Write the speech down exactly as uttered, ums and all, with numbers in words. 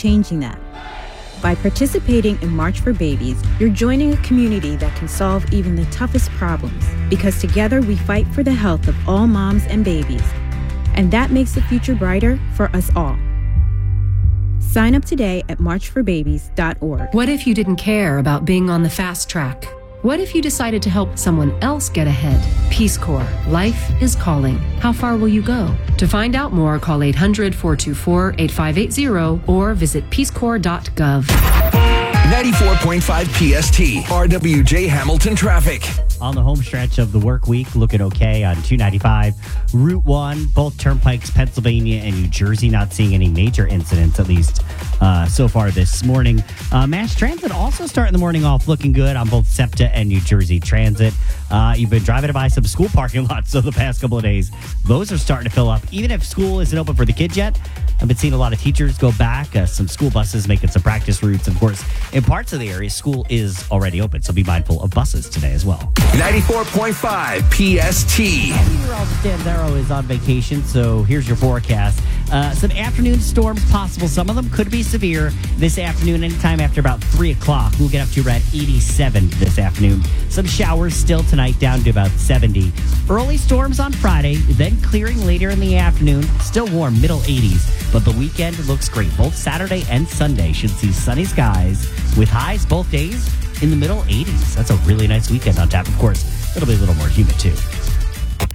changing that. By participating in March for Babies, you're joining a community that can solve even the toughest problems, because together we fight for the health of all moms and babies. And that makes the future brighter for us all. Sign up today at march for babies dot org. What if you didn't care about being on the fast track? What if you decided to help someone else get ahead? Peace Corps. Life is calling. How far will you go? To find out more, call eight hundred, four two four, eight five eight zero or visit peace corps dot gov. ninety-four point five P S T, R W J Hamilton traffic. On the home stretch of the work week, looking okay on two ninety-five, Route one, both turnpikes, Pennsylvania and New Jersey, not seeing any major incidents, at least uh, so far this morning. Uh, Mass Transit also starting the morning off looking good on both SEPTA and New Jersey Transit. Uh, you've been driving by some school parking lots so the past couple of days. Those are starting to fill up. Even if school isn't open for the kids yet, I've been seeing a lot of teachers go back, uh, some school buses making some practice routes. Of course, in parts of the area, school is already open, so be mindful of buses today as well. ninety-four point five P S T. Meteorologist Danzaro is on vacation, so here's your forecast. Uh, some afternoon storms possible. Some of them could be severe this afternoon, anytime after about three o'clock. We'll get up to around eighty-seven this afternoon. Some showers still tonight, down to about seventy. Early storms on Friday, then clearing later in the afternoon. Still warm, middle eighties. But the weekend looks great. Both Saturday and Sunday should see sunny skies with highs both days in the middle eighties. That's a really nice weekend on tap. Of course, it'll be a little more humid too.